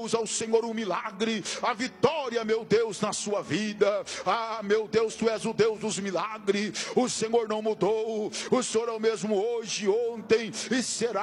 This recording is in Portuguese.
ao Senhor um milagre, a vitória, meu Deus, na sua vida. Meu Deus, tu és o Deus dos milagres. O Senhor não mudou, o Senhor é o mesmo hoje, ontem e será